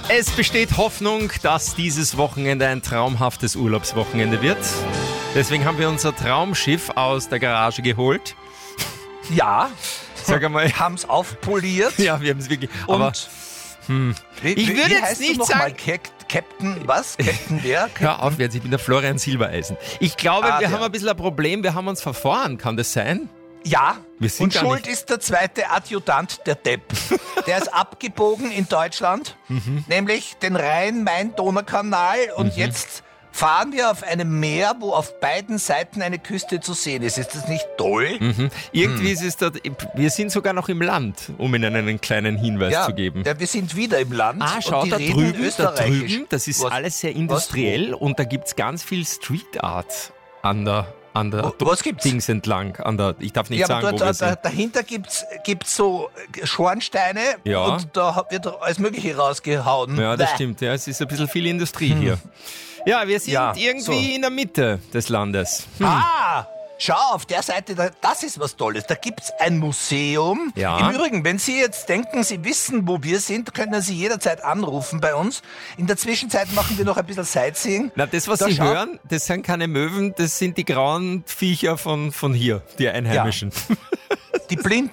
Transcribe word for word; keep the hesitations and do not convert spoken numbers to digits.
Es besteht Hoffnung, dass dieses Wochenende ein traumhaftes Urlaubswochenende wird. Deswegen haben wir unser Traumschiff aus der Garage geholt. Ja, Sag einmal. wir haben es aufpoliert. Ja, wir haben es wirklich. Und Aber hm, wie, ich wie, würde wie jetzt heißt nicht du noch sagen- mal Cap- Captain, was? Captain wer? hör auf jetzt, ich bin der Florian Silbereisen. Ich glaube, Ah, wir der. haben ein bisschen ein Problem. Wir haben uns verfahren. Kann das sein? Ja, Wir sind und gar schuld nicht- ist der zweite Adjutant, der Depp. Der ist abgebogen in Deutschland, Mhm. nämlich den Rhein-Main-Donau-Kanal. Und jetzt fahren wir auf einem Meer, wo auf beiden Seiten eine Küste zu sehen ist. Ist das nicht toll? Mhm. Irgendwie Hm. ist es dort, wir sind sogar noch im Land, um Ihnen einen kleinen Hinweis Ja, zu geben. ja, wir sind wieder im Land. Ah, und schau, die da reden drüben, da Österreichisch. drüben, das ist Was- alles sehr industriell und da gibt es ganz viel Street Art an der, an der Wo- was gibt's? Dings entlang. An der, ich darf nicht Ja, sagen, aber wo dort, wir da, sind. dahinter gibt's gibt's so Schornsteine Ja. und da wird alles Mögliche rausgehauen. Ja, das Bäh. stimmt. Ja, es ist ein bisschen viel Industrie hier. Ja, wir sind Hm. Ja, irgendwie so. in der Mitte des Landes. Hm. Ah, schau, auf der Seite, da, das ist was Tolles. Da gibt's ein Museum. Ja. Im Übrigen, wenn Sie jetzt denken, Sie wissen, wo wir sind, können Sie jederzeit anrufen bei uns. In der Zwischenzeit machen wir noch ein bisschen Sightseeing. Na, das, was Da Sie schau- hören, das sind keine Möwen, das sind die grauen Viecher von, von hier, die Einheimischen. Die, Blind,